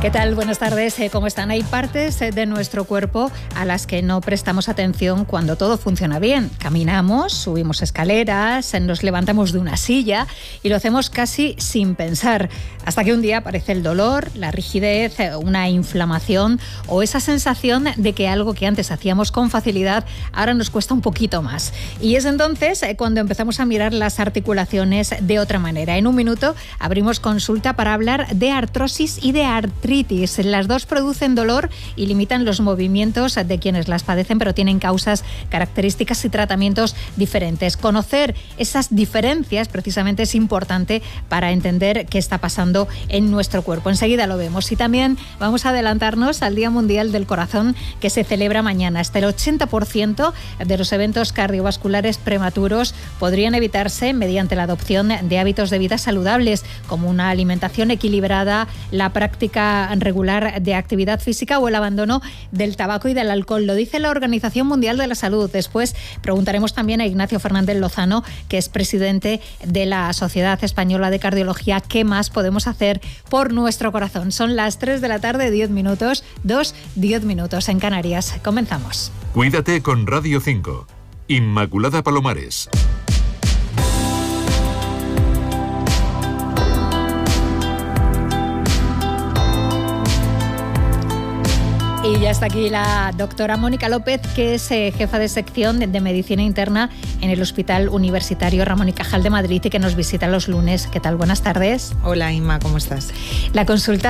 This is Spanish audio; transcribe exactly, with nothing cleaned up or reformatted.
¿Qué tal? Buenas tardes. ¿Cómo están? Hay partes de nuestro cuerpo a las que no prestamos atención cuando todo funciona bien. Caminamos, subimos escaleras, nos levantamos de una silla y lo hacemos casi sin pensar. Hasta que un día aparece el dolor, la rigidez, una inflamación o esa sensación de que algo que antes hacíamos con facilidad ahora nos cuesta un poquito más. Y es entonces cuando empezamos a mirar las articulaciones de otra manera. En un minuto abrimos consulta para hablar de artrosis y de artritis. Las dos producen dolor y limitan los movimientos de quienes las padecen, pero tienen causas, características y tratamientos diferentes. Conocer esas diferencias precisamente es importante para entender qué está pasando en nuestro cuerpo. Enseguida lo vemos. Y también vamos a adelantarnos al Día Mundial del Corazón, que se celebra mañana. Hasta el ochenta por ciento de los eventos cardiovasculares prematuros podrían evitarse mediante la adopción de hábitos de vida saludables, como una alimentación equilibrada, la práctica regular de actividad física o el abandono del tabaco y del alcohol. Lo dice la Organización Mundial de la Salud. Después preguntaremos también a Ignacio Fernández Lozano, que es presidente de la Sociedad Española de Cardiología, qué más podemos hacer por nuestro corazón. Son las tres de la tarde, diez minutos, dos, diez minutos en Canarias. Comenzamos. Cuídate con Radio cinco. Inmaculada Palomares. Y ya está aquí la doctora Mónica López, que es eh, jefa de sección de, de Medicina Interna en el Hospital Universitario Ramón y Cajal de Madrid y que nos visita los lunes. ¿Qué tal? Buenas tardes. Hola, Inma, ¿cómo estás? La consulta